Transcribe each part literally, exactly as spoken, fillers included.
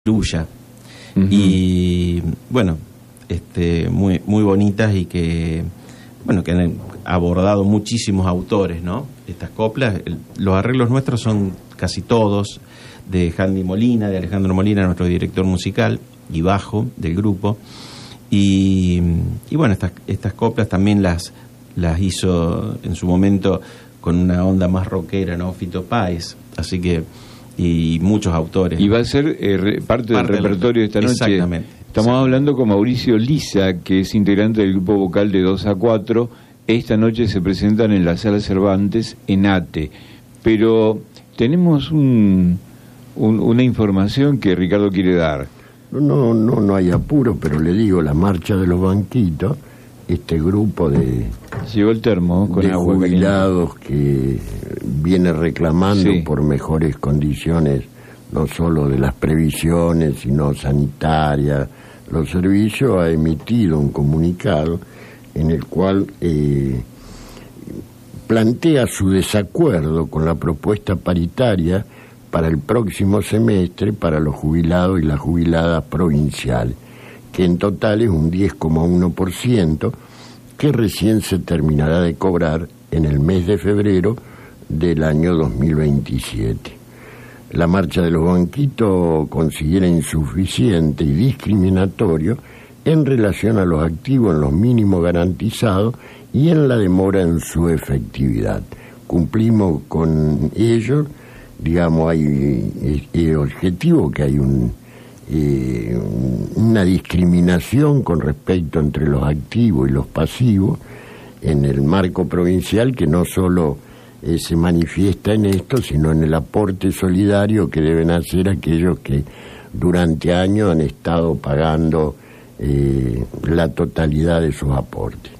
Luya. Uh-huh. Y bueno, este, muy, muy bonitas y que, bueno, que han abordado muchísimos autores, ¿no? Estas coplas, el, los arreglos nuestros son casi todos de Handy Molina, de Alejandro Molina, nuestro director musical y bajo del grupo. Y, y bueno, estas, estas coplas también las, las hizo en su momento con una onda más rockera, ¿no? Fito Páez, así que, y muchos autores. Y va a ser eh, re, parte, parte del repertorio de esta noche. Exactamente. Estamos sí. hablando con Mauricio Lisa, que es integrante del grupo vocal de dos a cuatro. Esta noche se presentan en la Sala Cervantes en ATE. Pero tenemos un, un, una información que Ricardo quiere dar. No, no, no hay apuro, pero le digo, la marcha de los banquitos, este grupo de, Llegó el termo con de agua jubilados que viene reclamando sí. por mejores condiciones, no solo de las previsiones, sino sanitarias, los servicios, ha emitido un comunicado en el cual eh, plantea su desacuerdo con la propuesta paritaria para el próximo semestre para los jubilados y las jubiladas provinciales, que en total es un diez coma uno por ciento, que recién se terminará de cobrar en el mes de febrero del año dos mil veintisiete. La marcha de los banquitos considera insuficiente y discriminatorio en relación a los activos en los mínimos garantizados y en la demora en su efectividad. Cumplimos con ello, digamos, hay el objetivo que hay un Eh, una discriminación con respecto entre los activos y los pasivos en el marco provincial, que no solo eh, se manifiesta en esto, sino en el aporte solidario que deben hacer aquellos que durante años han estado pagando eh, la totalidad de sus aportes.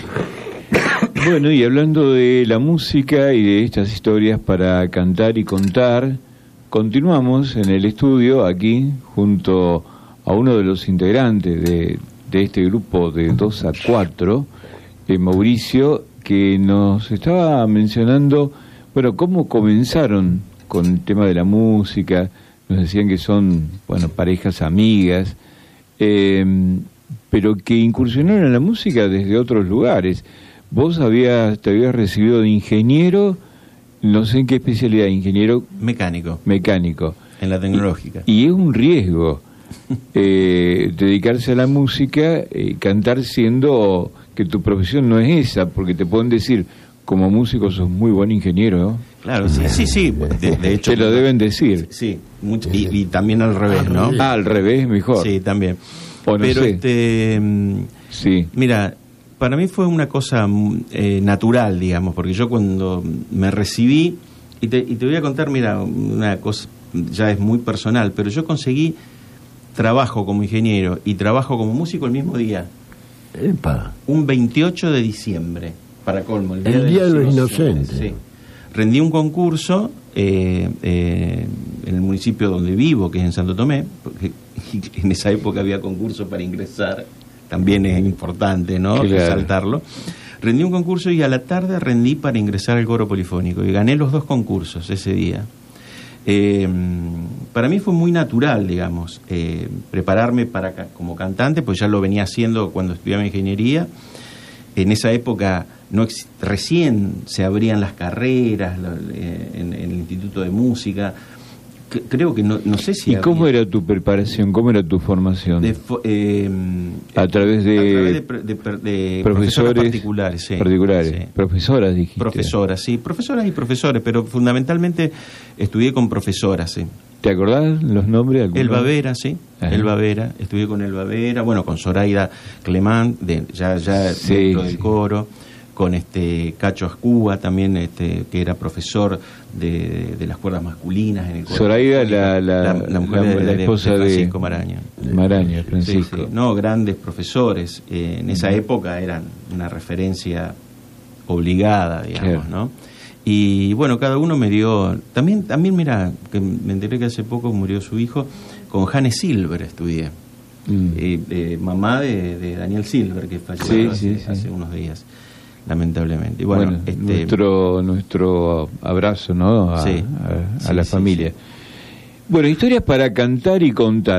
Bueno, y hablando de la música y de estas historias para cantar y contar, continuamos en el estudio aquí junto a uno de los integrantes de, de este grupo de dos a cuatro, eh, Mauricio, que nos estaba mencionando, bueno, cómo comenzaron con el tema de la música. Nos decían que son, bueno, parejas amigas, eh, pero que incursionaron en la música desde otros lugares. Vos habías, te habías recibido de ingeniero. No sé en qué especialidad, ingeniero... Mecánico. Mecánico. En la tecnológica. Y, y es un riesgo eh, dedicarse a la música, eh, cantar siendo que tu profesión no es esa, porque te pueden decir, como músico sos muy buen ingeniero, ¿no? Claro, sí, sí, sí. De, de hecho... Te lo deben decir. Sí, mucho, y, y también al revés, ¿no? Ah, al revés, mejor. Sí, también. O no Pero sé. este... Sí. Mira... Para mí fue una cosa eh, natural, digamos, porque yo cuando me recibí, y te, y te voy a contar, mira, una cosa, ya es muy personal, pero yo conseguí trabajo como ingeniero y trabajo como músico el mismo día. Epa. Un veintiocho de diciembre, para colmo. El Día, el de, día los de los Inocentes. Inocentes. Sí. Rendí un concurso eh, eh, en el municipio donde vivo, que es en Santo Tomé, porque en esa época había concurso para ingresar. También es importante, ¿no? Claro. Resaltarlo. Rendí un concurso y a la tarde rendí para ingresar al coro polifónico. Y gané los dos concursos ese día. Eh, para mí fue muy natural, digamos, eh, prepararme para como cantante, pues ya lo venía haciendo cuando estudiaba ingeniería. En esa época no ex- recién se abrían las carreras lo, eh, en, en el Instituto de Música. Creo que no, no sé si... ¿Y había... cómo era tu preparación? ¿Cómo era tu formación? De, eh, a través de... A través de, de, de, de profesores particulares, sí. Particulares. Sí. Profesoras, dijiste. Profesoras, sí. Profesoras y profesores, pero fundamentalmente estudié con profesoras, sí. ¿Te acordás los nombres? ¿Alguno? Elba Vera, sí. Ajá. Elba Vera. Estudié con Elba Vera, bueno, con Zoraida Clemán, de, ya, ya sí, dentro del sí. coro. Con este Cacho Ascuba también, este, que era profesor de, de las cuerdas masculinas en el coro. Zoraida, la, la, la, la mujer la, de, la esposa de de Francisco Maraña. Maraña, Francisco. Sí, sí. No, grandes profesores. Eh, en esa época eran una referencia obligada, digamos, claro. ¿no? Y bueno, cada uno me dio... También, también mira, que me enteré que hace poco murió su hijo, con Jane Silver estudié. Mm. Eh, eh, mamá de, de Daniel Silver, que falleció sí, hace, sí, sí. hace unos días. Lamentablemente. Y bueno, bueno este... nuestro nuestro abrazo, ¿no? A, sí, a, a sí, la sí, familia. Sí. Bueno, historias para cantar y contar.